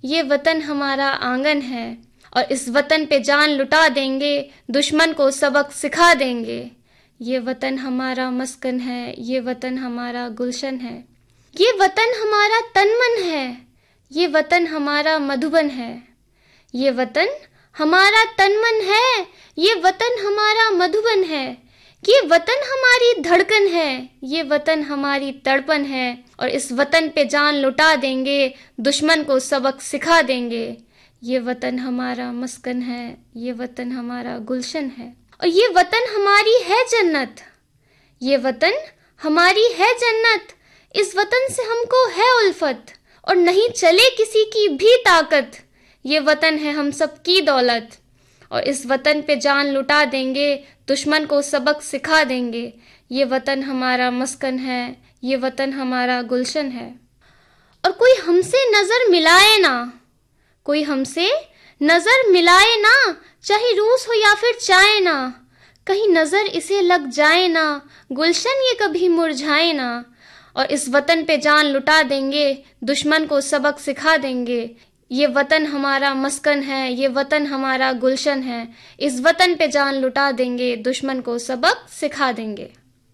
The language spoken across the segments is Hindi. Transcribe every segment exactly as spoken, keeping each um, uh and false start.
ये वतन हमारा आंगन है और इस वतन पे जान लुटा देंगे, दुश्मन को सबक सिखा देंगे। ये वतन हमारा मस्कन है, ये वतन हमारा गुलशन है। ये वतन हमारा तन मन है, ये वतन हमारा मधुबन है। ये वतन हमारा तन मन है, ये वतन हमारा मधुबन है। ये वतन हमारी धड़कन है, ये वतन हमारी तड़पन है और इस वतन पे जान लुटा देंगे, दुश्मन को सबक सिखा देंगे। ये वतन हमारा मस्कन है, ये वतन हमारा गुलशन है और ये वतन हमारी है जन्नत। ये वतन हमारी है जन्नत, इस वतन से हमको है उल्फत और नहीं चले किसी की भी ताकत। ये वतन है हम सब की दौलत और इस वतन पे जान लुटा देंगे, दुश्मन को सबक सिखा देंगे। ये वतन हमारा मस्कन है, ये वतन हमारा गुलशन है। और कोई हमसे नजर मिलाए ना, कोई हमसे नजर मिलाए ना, चाहे रूस हो या फिर चाइना, कहीं नजर इसे लग जाए ना, गुलशन ये कभी मुरझाए ना। और इस वतन पे जान लुटा देंगे, दुश्मन को सबक सिखा देंगे। ये वतन हमारा मस्कन है, ये वतन हमारा गुलशन है। इस वतन पे जान लुटा देंगे, दुश्मन को सबक सिखा देंगे।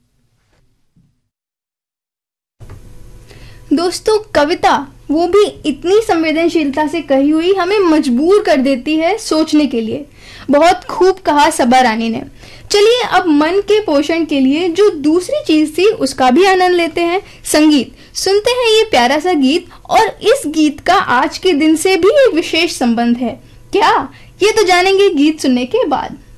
दोस्तों, कविता वो भी इतनी संवेदनशीलता से कही हुई हमें मजबूर कर देती है सोचने के लिए। बहुत खूब कहा सबा रानी ने। चलिए अब मन के पोषण के लिए जो दूसरी चीज थी उसका भी आनंद लेते हैं, संगीत। सुनते हैं ये प्यारा सा गीत। और इस गीत का आज के दिन से भी एक विशेष संबंध है। क्या? ये तो जानेंगे गीत सुनने के बाद।